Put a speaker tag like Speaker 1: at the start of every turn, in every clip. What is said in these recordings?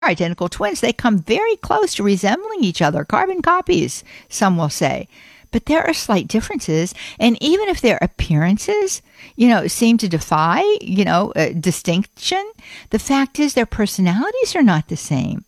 Speaker 1: identical twins. They come very close to resembling each other, carbon copies, some will say. But there are slight differences. And even if their appearances, seem to defy, distinction, the fact is their personalities are not the same.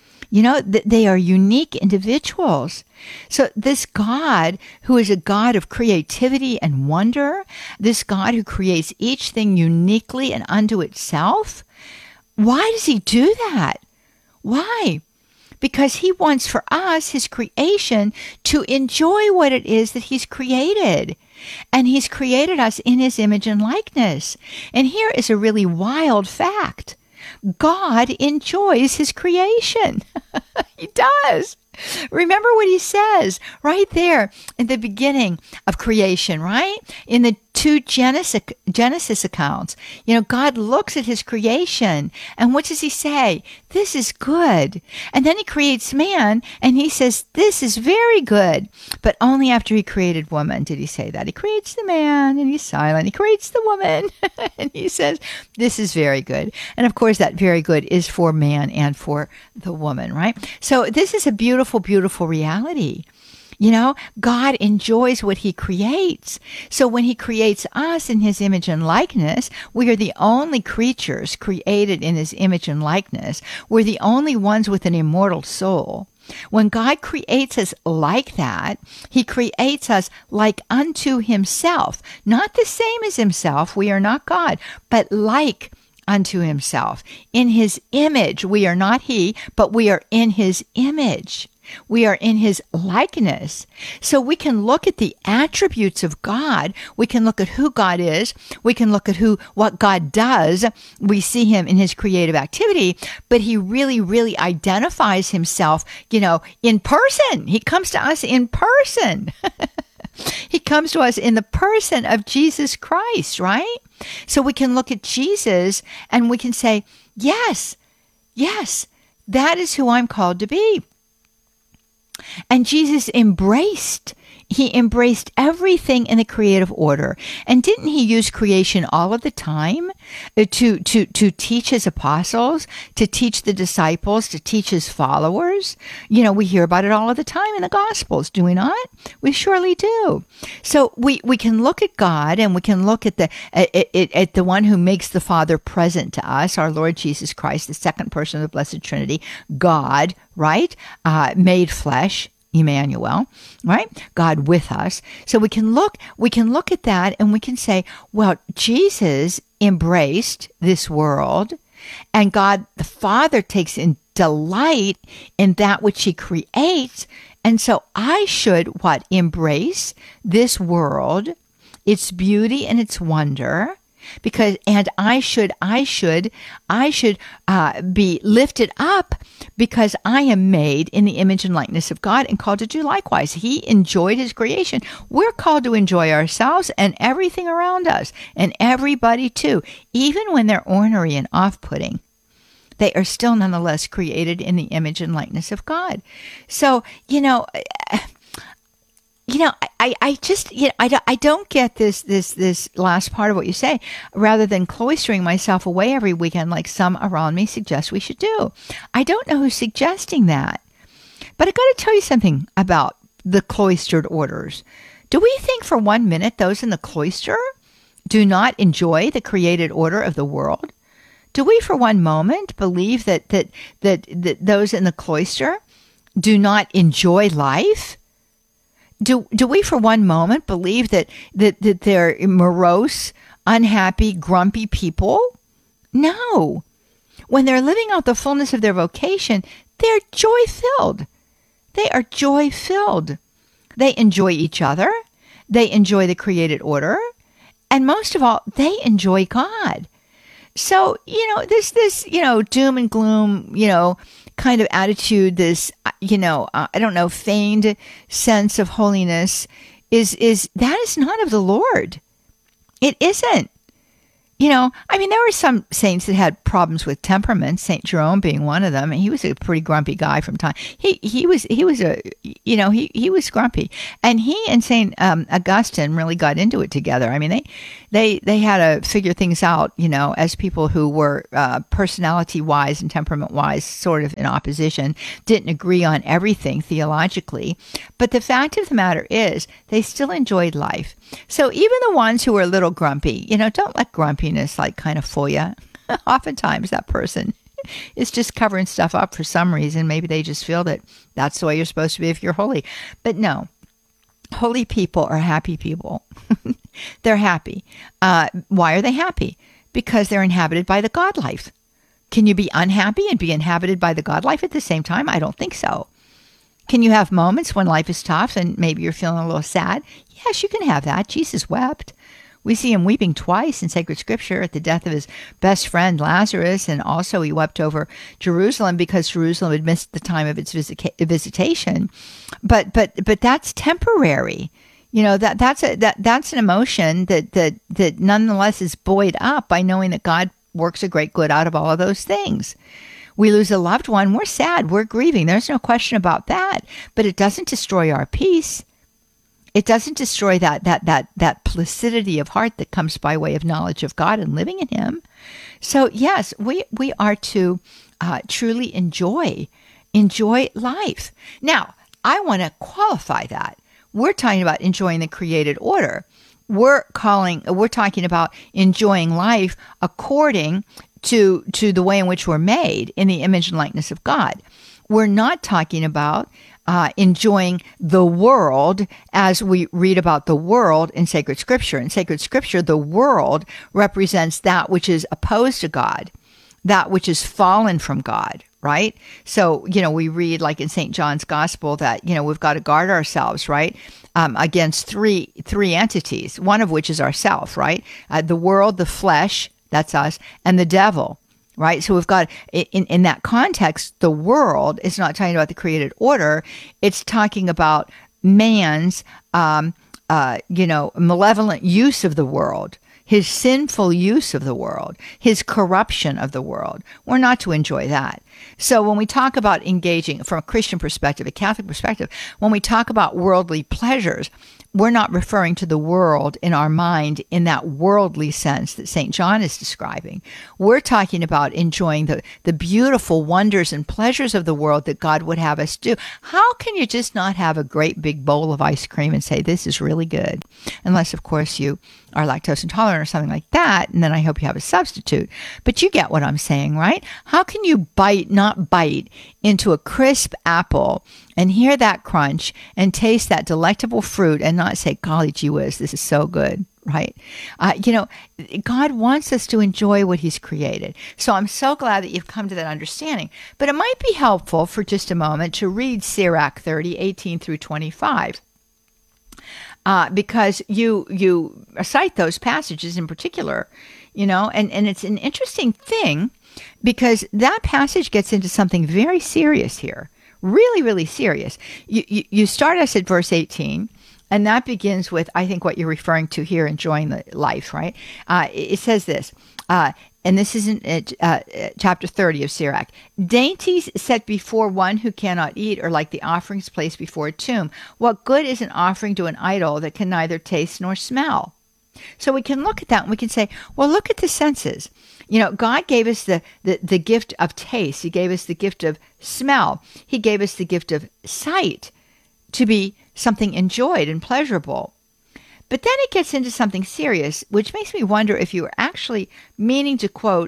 Speaker 1: They are unique individuals. So this God, who is a God of creativity and wonder, this God who creates each thing uniquely and unto itself, why does he do that? Why? Because he wants for us, his creation, to enjoy what it is that he's created. And he's created us in his image and likeness. And here is a really wild fact. God enjoys his creation. He does. Remember what he says right there in the beginning of creation, right? In the two Genesis accounts, God looks at his creation, and what does he say? This is good. And then he creates man, and he says, this is very good. But only after he created woman did he say that. He creates the man, and he's silent. He creates the woman, and he says, this is very good. And of course, that very good is for man and for the woman, right? So this is a beautiful, beautiful reality. God enjoys what he creates. So when he creates us in his image and likeness, we are the only creatures created in his image and likeness. We're the only ones with an immortal soul. When God creates us like that, he creates us like unto himself. Not the same as himself. We are not God, but like unto himself. In his image. We are not he, but we are in his image. We are in his likeness. So we can look at the attributes of God. We can look at who God is. We can look at what God does. We see him in his creative activity, but he really, really identifies himself, in person. He comes to us in person. He comes to us in the person of Jesus Christ, right? So we can look at Jesus and we can say, yes, that is who I'm called to be. And Jesus embraced everything in the creative order. And didn't he use creation all of the time to teach his apostles, to teach the disciples, to teach his followers? We hear about it all of the time in the Gospels, do we not? We surely do. So we can look at God, and we can look at the one who makes the Father present to us, our Lord Jesus Christ, the second person of the Blessed Trinity, God, right? Made flesh. Emmanuel, right? God with us. So we can look at that and we can say, well, Jesus embraced this world, and God the Father takes in delight in that which he creates. And so I should embrace this world, its beauty and its wonder, and I should be lifted up because I am made in the image and likeness of God and called to do likewise. He enjoyed his creation. We're called to enjoy ourselves and everything around us, and everybody too, even when they're ornery and off-putting. They are still nonetheless created in the image and likeness of God. So, I don't get this last part of what you say. Rather than cloistering myself away every weekend like some around me suggest we should do. I don't know who's suggesting that. But I got to tell you something about the cloistered orders. Do we think for 1 minute those in the cloister do not enjoy the created order of the world? Do we for one moment believe that those in the cloister do not enjoy life? Do we for one moment believe that they're morose, unhappy, grumpy people? No. When they're living out the fullness of their vocation, they're joy-filled. They are joy-filled. They enjoy each other. They enjoy the created order. And most of all, they enjoy God. So, this doom and gloom, kind of attitude, this, feigned sense of holiness that is not of the Lord. It isn't. There were some saints that had problems with temperament, St. Jerome being one of them, and he was a pretty grumpy guy from time. He was grumpy. And he and St. Augustine really got into it together. they had to figure things out, as people who were personality-wise and temperament-wise sort of in opposition, didn't agree on everything theologically. But the fact of the matter is, they still enjoyed life. So even the ones who were a little grumpy, don't let grumpiness kind of fool you. Oftentimes that person is just covering stuff up for some reason. Maybe they just feel that that's the way you're supposed to be if you're holy. But no, holy people are happy people. They're happy. Why are they happy? Because they're inhabited by the God life. Can you be unhappy and be inhabited by the God life at the same time? I don't think so. Can you have moments when life is tough and maybe you're feeling a little sad? Yes, you can have that. Jesus wept. We see him weeping twice in sacred scripture at the death of his best friend Lazarus, and also he wept over Jerusalem because Jerusalem had missed the time of its visitation. But that's temporary. That's an emotion that nonetheless is buoyed up by knowing that God works a great good out of all of those things. We lose a loved one, we're sad, we're grieving. There's no question about that. But it doesn't destroy our peace. It doesn't destroy that placidity of heart that comes by way of knowledge of God and living in him. So yes, we are to truly enjoy life. Now, I want to qualify that. We're talking about enjoying the created order. We're talking about enjoying life according to the way in which we're made in the image and likeness of God. We're not talking about enjoying the world as we read about the world in sacred scripture. In sacred scripture, the world represents that which is opposed to God, that which is fallen from God, right? So, we read like in St. John's Gospel that, we've got to guard ourselves, right? Against three entities, one of which is ourself, right? The world, the flesh, that's us, and the devil. Right. So we've got in that context, the world is not talking about the created order. It's talking about man's, malevolent use of the world, his sinful use of the world, his corruption of the world. We're not to enjoy that. So when we talk about engaging from a Christian perspective, a Catholic perspective, when we talk about worldly pleasures, we're not referring to the world in our mind in that worldly sense that St. John is describing. We're talking about enjoying the beautiful wonders and pleasures of the world that God would have us do. How can you just not have a great big bowl of ice cream and say, this is really good? Unless, of course, you are lactose intolerant or something like that, and then I hope you have a substitute. But you get what I'm saying, right? How can you not bite into a crisp apple and hear that crunch and taste that delectable fruit and not say, golly gee whiz, this is so good, right? God wants us to enjoy what he's created. So I'm so glad that you've come to that understanding. But it might be helpful for just a moment to read Sirach 30, 18 through 25. Because you cite those passages in particular, and it's an interesting thing because that passage gets into something very serious here, really, really serious. You start us at verse 18, and that begins with, I think, what you're referring to here, enjoying the life, right? It says this, and this is in chapter 30 of Sirach. Dainties set before one who cannot eat are like the offerings placed before a tomb. What good is an offering to an idol that can neither taste nor smell? So we can look at that and we can say, well, look at the senses. God gave us the gift of taste. He gave us the gift of smell. He gave us the gift of sight to be something enjoyed and pleasurable. But then it gets into something serious, which makes me wonder if you were actually meaning to quote,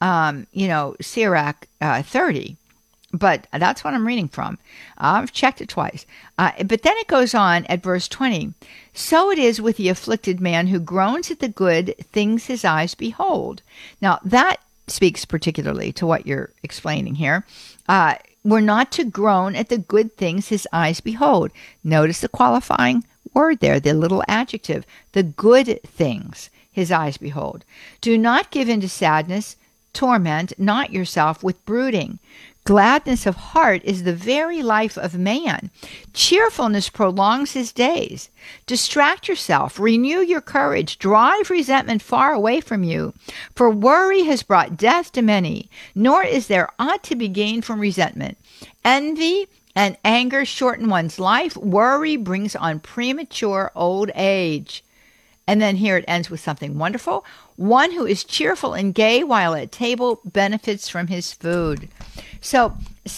Speaker 1: Sirach 30. But that's what I'm reading from. I've checked it twice. But then it goes on at verse 20. So it is with the afflicted man who groans at the good things his eyes behold. Now, that speaks particularly to what you're explaining here. We're not to groan at the good things his eyes behold. Notice the qualifying word there, the little adjective, the good things his eyes behold. Do not give in to sadness, torment not yourself with brooding. Gladness of heart is the very life of man. Cheerfulness prolongs his days. Distract yourself, renew your courage, drive resentment far away from you. For worry has brought death to many, nor is there aught to be gained from resentment. Envy and anger shorten one's life. Worry brings on premature old age. And then here it ends with something wonderful. One who is cheerful and gay while at table benefits from his food. So